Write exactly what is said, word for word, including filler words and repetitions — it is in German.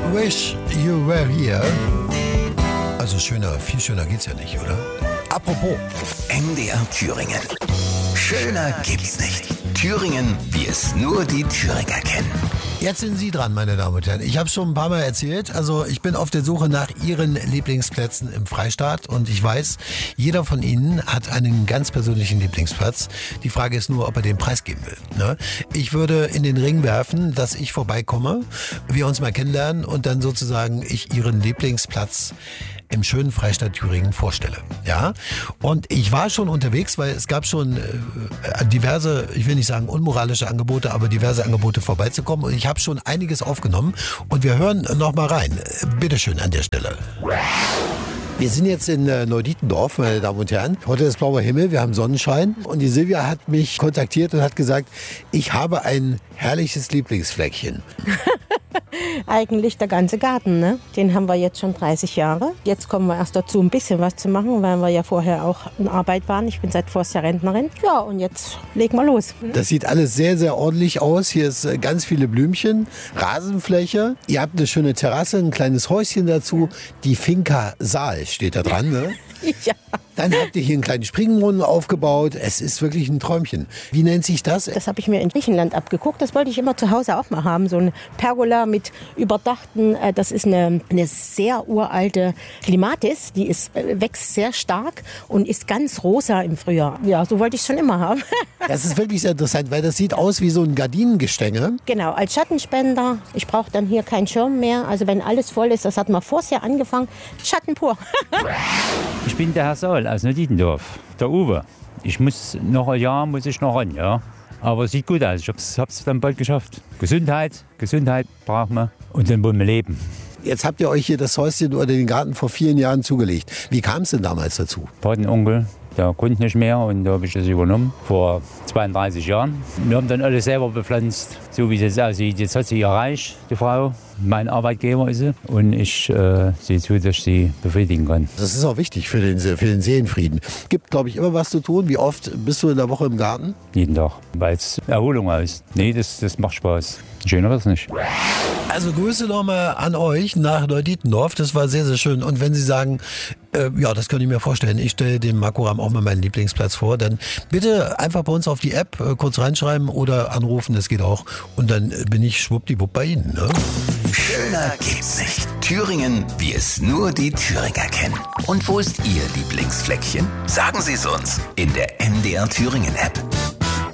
Wish You Were Here. Also schöner, viel schöner geht's ja nicht, oder? Apropos. M D R Thüringen. Schöner gibt's nicht. Thüringen, wie es nur die Thüringer kennen. Jetzt sind Sie dran, meine Damen und Herren. Ich habe es schon ein paar Mal erzählt. Also ich bin auf der Suche nach Ihren Lieblingsplätzen im Freistaat. Und ich weiß, jeder von Ihnen hat einen ganz persönlichen Lieblingsplatz. Die Frage ist nur, ob er den preisgeben will. Ne? Ich würde in den Ring werfen, dass ich vorbeikomme, wir uns mal kennenlernen und dann sozusagen ich Ihren Lieblingsplatz im schönen Freistaat Thüringen vorstelle. Ja? Und ich war schon unterwegs, weil es gab schon äh, diverse, ich will nicht sagen unmoralische Angebote, aber diverse Angebote vorbeizukommen. Und ich habe schon einiges aufgenommen. Und wir hören noch mal rein. Bitteschön an der Stelle. Wir sind jetzt in äh, Neudietendorf, meine Damen und Herren. Heute ist blauer Himmel, wir haben Sonnenschein. Und die Silvia hat mich kontaktiert und hat gesagt, ich habe ein herrliches Lieblingsfleckchen. Eigentlich der ganze Garten, ne? Den haben wir jetzt schon dreißig Jahre. Jetzt kommen wir erst dazu, ein bisschen was zu machen, weil wir ja vorher auch in Arbeit waren. Ich bin seit Vorjahr Rentnerin. Ja, und jetzt legen wir los. Das sieht alles sehr, sehr ordentlich aus. Hier ist ganz viele Blümchen, Rasenfläche. Ihr habt eine schöne Terrasse, ein kleines Häuschen dazu. Die Finca Saal steht da dran, ne? Ja. Dann habt ihr hier einen kleinen Springbrunnen aufgebaut. Es ist wirklich ein Träumchen. Wie nennt sich das? Das habe ich mir in Griechenland abgeguckt. Das wollte ich immer zu Hause auch mal haben. So eine Pergola mit überdachten, äh, das ist eine, eine sehr uralte Klimatis. Die ist, äh, wächst sehr stark und ist ganz rosa im Frühjahr. Ja, so wollte ich es schon immer haben. Das ist wirklich sehr interessant, weil das sieht aus wie so ein Gardinengestänge. Genau, als Schattenspender. Ich brauche dann hier keinen Schirm mehr. Also wenn alles voll ist, das hat mal vorher angefangen, Schatten pur. Ich bin der Herr Saul aus Neudietendorf, der Uwe. Ich muss noch ein Jahr muss ich noch ran, ja. Aber es sieht gut aus. Ich hab's, hab's dann bald geschafft. Gesundheit, Gesundheit brauchen wir und dann wollen wir leben. Jetzt habt ihr euch hier das Häuschen oder den Garten vor vielen Jahren zugelegt. Wie kam es denn damals dazu? Patenonkel, der konnte nicht mehr und da habe ich das übernommen vor zweiunddreißig Jahren. Wir haben dann alles selber bepflanzt, so wie es jetzt aussieht. Jetzt hat sie erreicht, die Frau. Mein Arbeitgeber ist sie und ich äh, sehe zu, dass ich sie befriedigen kann. Das ist auch wichtig für den, für den Seelenfrieden. Gibt, glaube ich, immer was zu tun. Wie oft bist du in der Woche im Garten? Jeden Tag, weil es Erholung ist. Nee, das, das macht Spaß. Schöner wird es nicht. Also Grüße nochmal an euch nach Neudietendorf. Das war sehr, sehr schön. Und wenn Sie sagen, äh, ja, das könnte ich mir vorstellen, ich stelle dem Marco Ramm auch mal meinen Lieblingsplatz vor, dann bitte einfach bei uns auf die App äh, kurz reinschreiben oder anrufen, das geht auch. Und dann bin ich schwuppdiwupp bei Ihnen. Ne? Schöner gibt's nicht. Thüringen, wie es nur die Thüringer kennen. Und wo ist Ihr Lieblingsfleckchen? Sagen Sie es uns in der M D R Thüringen App.